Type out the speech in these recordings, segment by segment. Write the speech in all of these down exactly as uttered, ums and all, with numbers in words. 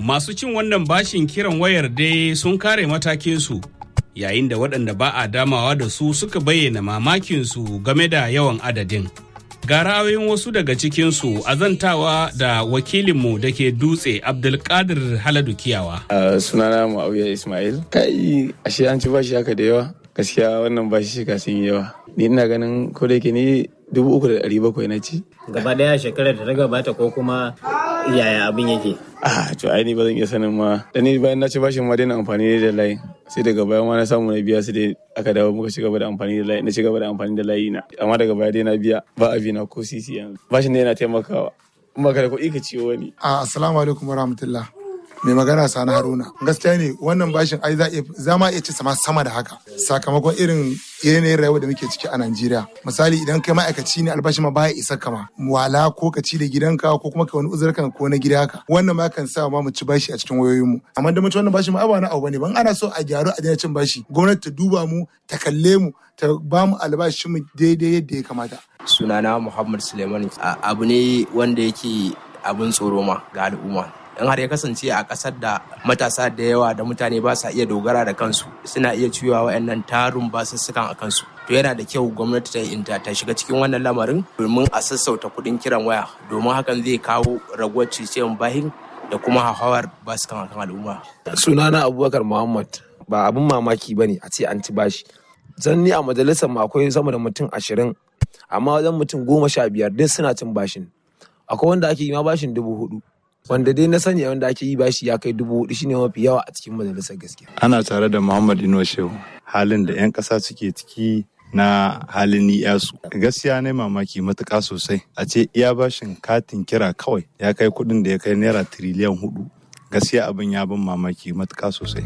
Masu cin wannan bashin kiran wayar dai sun kare matakinsu, yayin da waɗanda ba a damawa da su suka bayyana mamakinsu game da yawan adadin. Ga ra'ayoyin wasu daga cikinsu azantawa da wakilinmu da ke Dutse Abdulkadir Haladu Kiyawa. Uh, sunana Muawiya Ismail. Kai ashe an ci bashi haka da yawa. Gaskiya wannan bashi shika sun yi yawa. Ni ina ganin ko da yake ni dubu uku da ɗari bakwai na ci. Gaba daya shekarar da ta gabata ko kuma yaya abin yake? Ah, to ai ni ba zan iya sanin ma. Da ni bayan na ci bashin ma daina amfani da layi. Sai daga baya ma na samu na biya su dai aka dawo muka ci gaba da amfani da layi. Na ci gaba da amfani da layi na. Amma daga baya dai na biya ba a na ko sisi yanzu. Bashin ne yana taimakawa. Kuma ka da kuɗi ka ciwo wani. Ah, assalamu alaikum warahmatullah. Mai magana Sani Haruna. Gaskiya ne wannan bashin ai za ma iya ci sama sama da haka. Sakamakon irin yanayin rayuwa da muke ciki a Najeriya. Misali idan kai ma'aikaci ne albashin ma baya isa kama. Wala ko ka ci da gidanka ko kuma ka wani uzurkan ko na gida haka. Wannan ma kan sa ma mu ci bashi a cikin wayoyinmu. Amma da mu ci wannan bashin ma ba na abu bane. Ban ana so a gyaru a daina cin bashi. Gwamnati ta duba mu, ta kalle mu, ta ba mu albashin mu daidai yadda ya kamata. Sunana Muhammad Suleiman. Abu ne wanda yake abin tsoro ma ga al'umma. In har ya kasance a ƙasar da matasa da yawa da mutane ba sa iya dogara da kansu suna iya ciwa wa'annan tarun basussukan a kansu, to yana da kyau gwamnati ta inta ta shiga cikin wannan lamarin domin a sassauta kuɗin kiran waya, domin hakan zai kawo raguwar ciciyan bahin da kuma hauhawar basukan akan al'umma. Sunana Abubakar Muhammad. Ba abin mamaki bane a ce an ci bashi. Zan ni a majalisar mu akwai sama da mutum ashirin, amma wajen mutum goma sha biyar duk suna cin bashin. Akwai wanda ake yi ma bashin dubu hudu. Wanda dai na sani wanda ake yi bashi ya kai dubu hudu shine mafi yawa a cikin majalisar gaskiya. Ana tare da Muhammad Ino Shehu. Halin da 'yan ƙasa suke ciki na halin ni'yasu. Gaskiya ne mamaki matuƙa sosai. A ce iya bashin katin kira kawai ya kai kuɗin da ya kai naira tiriliyan hudu. Gaskiya abin ya bin mamaki matuƙa sosai.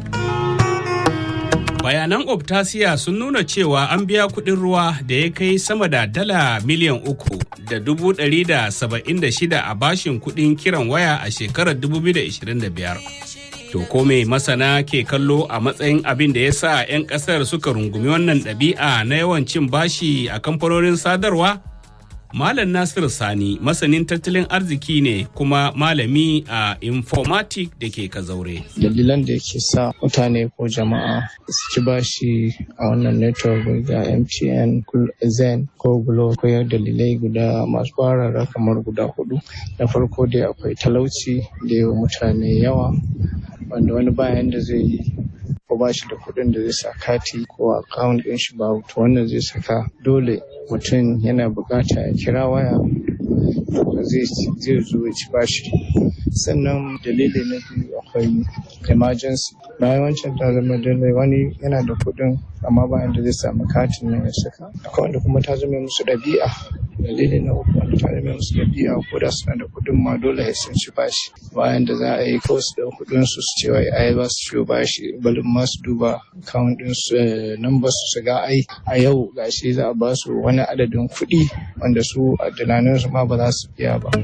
Bayanan Optasiya sun nuna cewa an biya kuɗin ruwa da ya kai sama da dala miliyan uku da dubu ɗari da saba'in da shida a bashin kuɗin kiran waya a shekarar dubu biyu da ashirin da biyar. To ko me masana ke kallo a matsayin abin da ya sa 'yan ƙasar suka rungumi wannan ɗabi'a na yawan cin bashi a kamfanonin sadarwa? Malam Nasir Sani masanin tattalin arziki ne kuma malami a informatic da ke Kazaure. Dalilan da yake sa mutane ko jama'a su ci bashi a wannan network ga M T N, Zen ko Glo akwai dalilai guda masu barara kamar guda hudu. Na farko dai akwai talauci da yawa mutane yawa wanda wani bayan da zai yi ko ba shi da kuɗin da zai sa kati ko account ɗin shi ba, to wannan zai saka dole mutum yana bukata ya kira waya zai zo ya ci bashi. Sannan dalili na biyu akwai emergency. Bayan wancan ta zama dalilai wani yana da kuɗin amma bayan da zai samu katin nan ya saka. Akwai wanda kuma ta zama musu ɗabi'a. Dalili na uku wanda ta zama musu ɗabi'a ko da suna da kuɗin ma dole ya sun ci bashi. Bayan da za a yi kawai su da kuɗin su su ce wai ai ba su ciwo bashi balin ma su duba account ɗin su number su su ga ai a yau gashi za a ba su wani adadin kuɗi wanda su a tunanin su ma ba za su biya ba.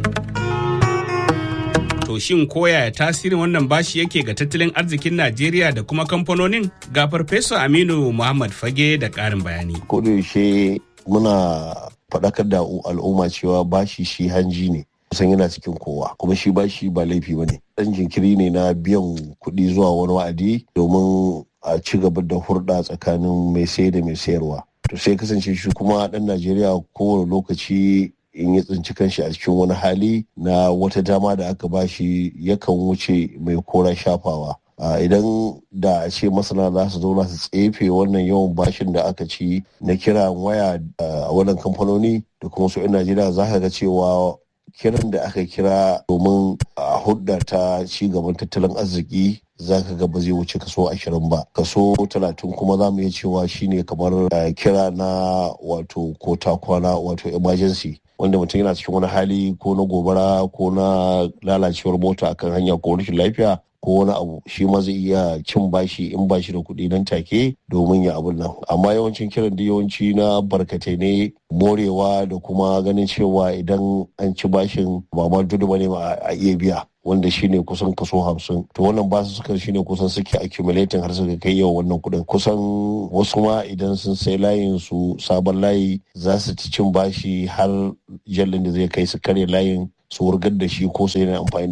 To shin koya tasirin wannan bashi yake ga tattalin arzikin Najeriya da kuma kamfanonin? Ga Farfesa Aminu Muhammad Fage da ƙarin bayani. Ko da yaushe muna faɗakar da al'umma cewa bashi shi hanji ne. Kusan yana cikin kowa kuma shi bashi ba laifi ba ne. Ɗan jinkiri ne na biyan kuɗi zuwa wani wa'adi domin a ci gaba da hurɗa tsakanin mai sai da mai sayarwa. To sai kasance shi kuma ɗan Najeriya kowane lokaci in ya tsinci kanshi a cikin wani hali na wata dama da aka bashi yakan wuce mai kora shafawa. Idan da a ce masana za su zauna su tsefe wannan yawan bashin da aka ci na kiran waya a wannan kamfanoni da kuma su 'yan Najeriya za ka ga cewa kiran da aka kira domin a hudda ta ci gaban tattalin arziki za ka ga ba zai wuce kaso ashirin ba. Kaso talatin kuma za mu iya cewa shine kamar kira na wato ko ta kwana wato emergency, wanda mutum yana cikin wani hali ko na gobara ko na lalacewar mota akan hanya ko rashin lafiya ko wani abu, shi ma zai iya cin bashi in bashi da kuɗi nan take domin ya abun nan. Amma yawancin kiran da yawanci na barkatai ne, morewa da kuma ganin cewa idan an ci bashin ba ma dudu bane ma a iya biya, wanda shine kusan kaso hamsin. To wannan basu suka shine kusan suke accumulating har suka kai yawan wannan kuɗin. Kusan wasu ma idan sun sai layin su sabon layi za su ci cin bashi har jallin da zai kai su karya layin su wurgar da shi ko su yana amfani da shi.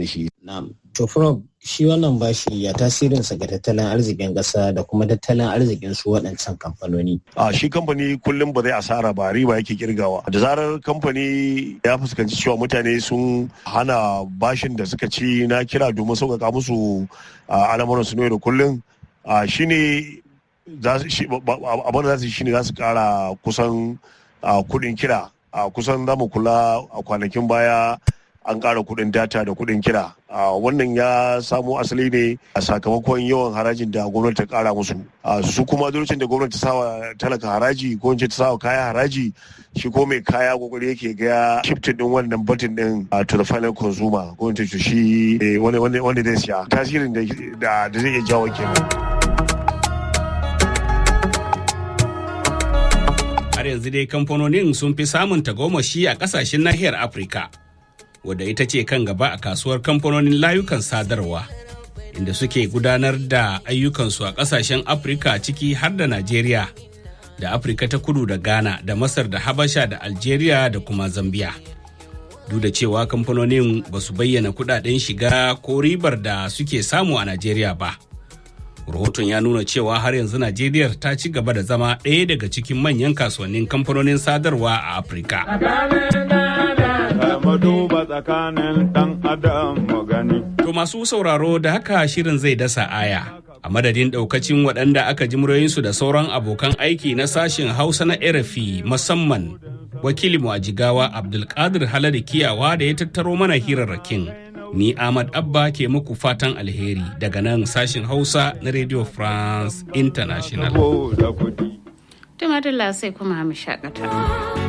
Na'am. To Prof, shi wannan bashi ya tasirinsa ga tattalin arzikin ƙasa da kuma tattalin arzikin su waɗancan kamfanoni. A shi kamfani kullum ba zai asara ba, riba yake kirgawa. Da zarar kamfani ya fuskanci cewa mutane sun hana bashin da suka ci na kira domin sauƙaƙa musu al'amuran su ne da kullum, shi ne abin da za su yi shi ne za su ƙara kusan kuɗin kira. Kusan za mu kula a kwanakin baya an ƙara kuɗin data da kuɗin kira. Wannan ya samo asali ne a sakamakon yawan harajin da gwamnati ta ƙara musu. Su kuma lokacin da gwamnati ta sawa talaka haraji ko ta sawa kaya haraji, shi ko mai kaya kokari yake ga shifting din wannan button din to the final consumer ko ta shi wanda zai siya. Tasirin da zai iya jawo kenan. Har yanzu dai kamfanonin sun fi samun tagomashi a kasashen nahiyar Afirka, wadda ita ce kan gaba a kasuwar kamfanonin layukan sadarwa, inda suke gudanar da ayyukansu a kasashen Afirka ciki har da Najeriya, da Afirka ta kudu da Ghana, da Masar da Habasha da Algeria da kuma Zambia. Duk da cewa kamfanonin ba su bayyana kudaden shiga ko ribar da suke samu a Najeriya ba. Rahoton ya nuna cewa har yanzu Najeriya ta ci gaba da zama ɗaya daga cikin manyan kasuwannin kamfanonin sadarwa a Afirka. To masu sauraro da haka shirin zai dasa aya. A madadin ɗaukacin waɗanda aka ji muryoyinsu da sauran abokan aiki na sashen Hausa na R F I, musamman wakilinmu a Jigawa Abdulkadir Haladu Kiyawa da ya tattaro mana hirarrakin. Ni Ahmad Abba ke muku fatan alheri daga nan sashen Hausa na Radio France International. Tumadala sai kuma mu shakata.